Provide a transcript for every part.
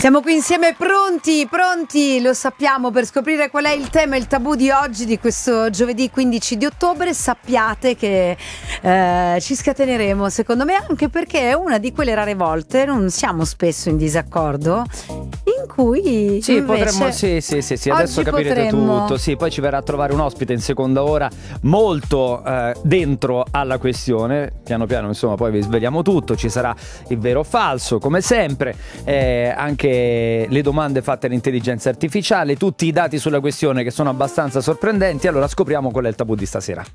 Siamo qui insieme pronti, lo sappiamo, per scoprire qual è il tema e il tabù di oggi, di questo giovedì 15 di ottobre. Sappiate che ci scateneremo, secondo me, anche perché è una di quelle rare volte, non siamo spesso in disaccordo, in cui sì, invece potremmo, sì, adesso capirete tutto. Sì, poi ci verrà a trovare un ospite in seconda ora molto dentro alla questione. Piano piano, insomma, poi vi sveliamo tutto. Ci sarà il vero o falso, come sempre, anche le domande fatte all'intelligenza artificiale, tutti i dati sulla questione che sono abbastanza sorprendenti. Allora scopriamo qual è il tabù di stasera.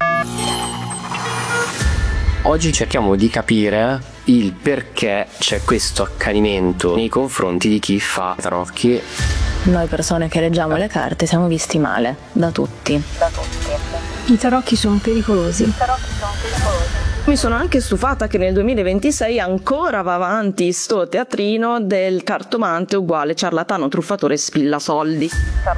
Oggi cerchiamo di capire il perché c'è questo accanimento nei confronti di chi fa tarocchi. Noi persone che leggiamo le carte siamo visti male da tutti. I tarocchi sono pericolosi. Mi sono anche stufata che nel 2026 ancora va avanti sto teatrino del cartomante uguale ciarlatano truffatore spillasoldi.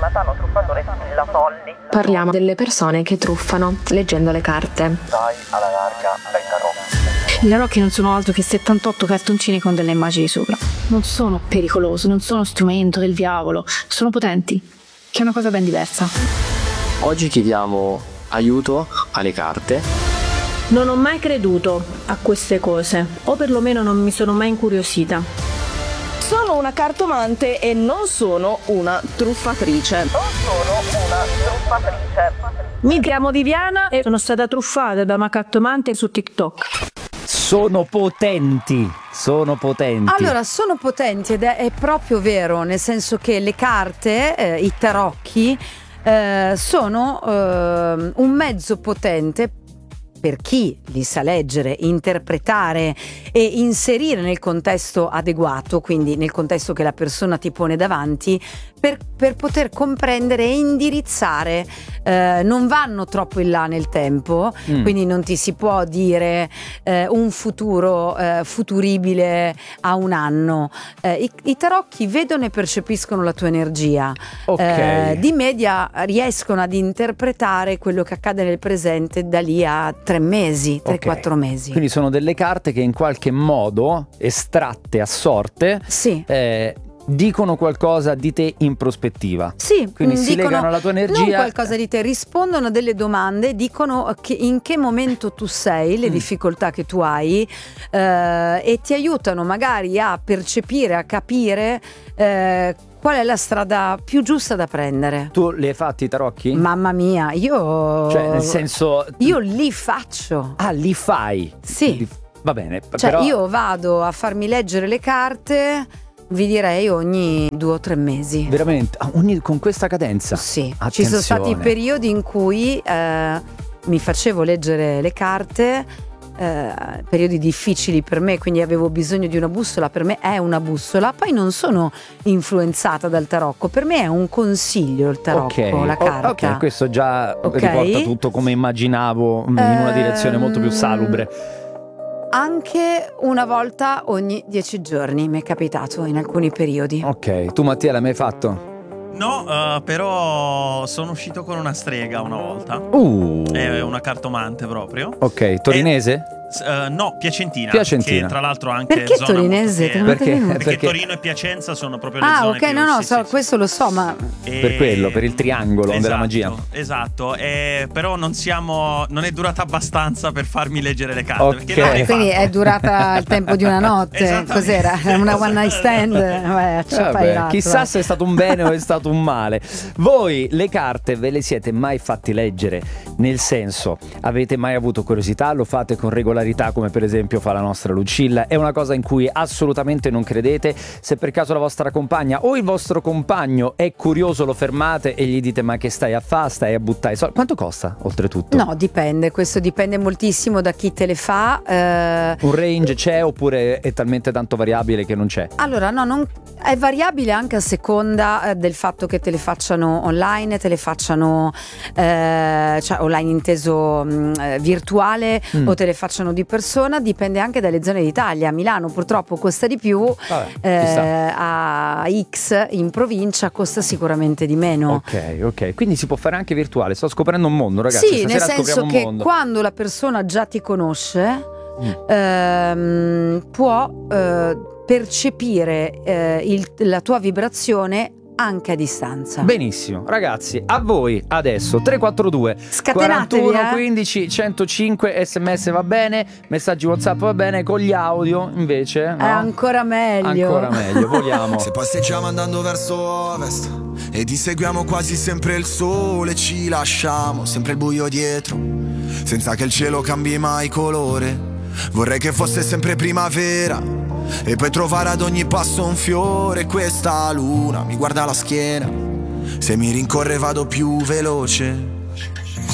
Parliamo delle persone che truffano leggendo le carte. Dai alla larga dai tarocchi. I tarocchi non sono altro che 78 cartoncini con delle immagini sopra. Non sono pericolosi, non sono strumento del diavolo, sono potenti, che è una cosa ben diversa. Oggi chiediamo aiuto alle carte. Non ho mai creduto a queste cose, o perlomeno non mi sono mai incuriosita. Sono una cartomante e non sono una truffatrice. Mi chiamo Viviana e sono stata truffata da una cartomante su TikTok. Sono potenti. Allora, sono potenti ed è proprio vero, nel senso che le carte, i tarocchi, sono un mezzo potente per chi li sa leggere, interpretare e inserire nel contesto adeguato, quindi nel contesto che la persona ti pone davanti, per poter comprendere e indirizzare. Non vanno troppo in là nel tempo, quindi non ti si può dire un futuro futuribile a un anno. I tarocchi vedono e percepiscono la tua energia, di media riescono ad interpretare quello che accade nel presente da lì a 3-4 mesi. Quindi sono delle carte che in qualche modo, estratte a sorte, sì, dicono qualcosa di te in prospettiva. Sì, quindi si legano alla tua energia. Non qualcosa di te, rispondono a delle domande, dicono in che momento tu sei, le difficoltà che tu hai, e ti aiutano magari a percepire, a capire qual è la strada più giusta da prendere. Tu li hai fatti i tarocchi? Mamma mia, Cioè, nel senso, io li faccio. Ah, li fai? Sì. Va bene, cioè, però io vado a farmi leggere le carte, vi direi ogni 2 o 3 mesi. Veramente? Con questa cadenza? Sì. Attenzione. Ci sono stati periodi in cui mi facevo leggere le carte, periodi difficili per me, quindi avevo bisogno di una bussola. Per me è una bussola. Poi non sono influenzata dal tarocco, per me è un consiglio il tarocco, la carta. Ok, questo già riporta tutto come immaginavo, in una direzione molto più salubre. Anche una volta ogni 10 giorni mi è capitato in alcuni periodi. Ok, tu Mattia l'hai mai fatto? No, però sono uscito con una strega una volta. È una cartomante proprio. Ok, torinese? No, piacentina. Piacentina. Che tra l'altro anche perché zona torinese? perché Torino e Piacenza sono proprio le zone più, so, questo lo so, ma per quello, per il triangolo della magia. Esatto, però non è durata abbastanza per farmi leggere le carte. Perché quindi è durata il tempo di una notte. Cos'era? Una one night stand? Vabbè, chissà se è stato un bene o è stato un male. Voi le carte ve le siete mai fatti leggere? Nel senso, avete mai avuto curiosità? Lo fate con regolarità, come per esempio fa la nostra Lucilla? È una cosa in cui assolutamente non credete? Se per caso la vostra compagna o il vostro compagno è curioso, lo fermate e gli dite: ma che stai a fa? Stai a buttare i soldi? Quanto costa oltretutto? No, dipende, questo dipende moltissimo da chi te le fa. Un range c'è oppure è talmente tanto variabile che non c'è? Allora no, è variabile anche a seconda del fatto che te le facciano online, te le facciano cioè online inteso virtuale, o te le facciano di persona. Dipende anche dalle zone d'Italia. Milano purtroppo costa di più. A X in provincia costa sicuramente di meno. Ok, quindi si può fare anche virtuale. Sto scoprendo un mondo, ragazzi. Sì, nel senso che quando la persona già ti conosce può percepire la tua vibrazione anche a distanza. Benissimo, ragazzi, a voi adesso 342 Scatenatevi, 41 15 105, sms va bene, messaggi WhatsApp va bene, con gli audio invece no? È ancora meglio. Vogliamo. Se passeggiamo andando verso ovest ed inseguiamo quasi sempre il sole, ci lasciamo sempre il buio dietro, senza che il cielo cambi mai colore. Vorrei che fosse sempre primavera e poi trovare ad ogni passo un fiore. Questa luna mi guarda la schiena, se mi rincorre vado più veloce.